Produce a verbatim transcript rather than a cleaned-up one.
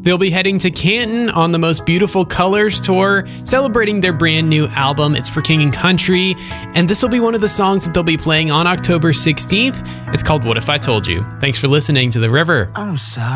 They'll be heading to Canton on the Most Beautiful Colors tour, celebrating their brand new album, It's for King and Country, and this will be one of the songs that they'll be playing on October sixteenth. It's called What If I Told You. Thanks for listening to The River. I'm sorry.